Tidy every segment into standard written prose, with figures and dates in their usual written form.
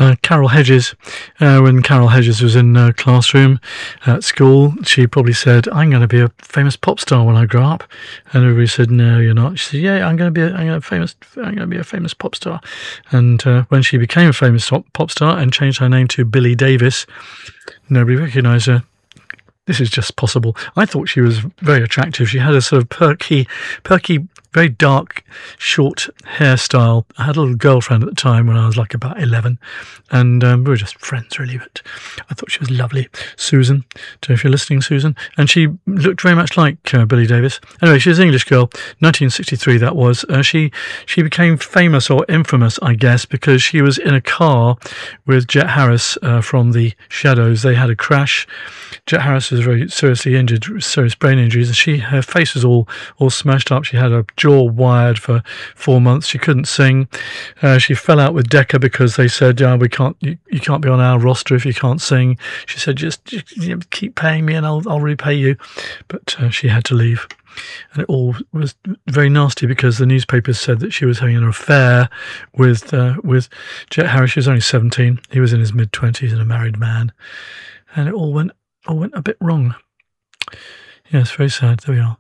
Carol Hedges. When Carol Hedges was in a classroom at school, she probably said, "I'm going to be a famous pop star when I grow up." And everybody said, "No, you're not." She said, "Yeah, I'm going to be a famous pop star." And when she became a famous pop star and changed her name to Billy Davis, nobody recognised her. This is just possible. I thought she was very attractive. She had a sort of perky, very dark, short hairstyle. I had a little girlfriend at the time when I was like about 11, and we were just friends, really. But I thought she was lovely. Susan, don't know if you're listening, Susan. And she looked very much like Billy Davis. Anyway, she was an English girl, 1963 that was. She became famous or infamous, I guess, because she was in a car with Jet Harris from the Shadows. They had a crash. Jet Harris was very seriously injured, serious brain injuries, and her face was all smashed up. She had her jaw wired for 4 months. She couldn't sing. She fell out with Decca because they said, "We can't. You can't be on our roster if you can't sing." She said, "Just keep paying me, and I'll repay you." But she had to leave. And it all was very nasty because the newspapers said that she was having an affair with Jet Harris. She was only 17. He was in his mid-20s and a married man. And it all went a bit wrong. Yes, very sad. There we are.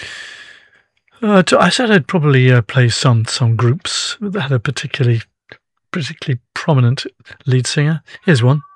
I said I'd probably play some groups that had a particularly prominent lead singer. Here's one.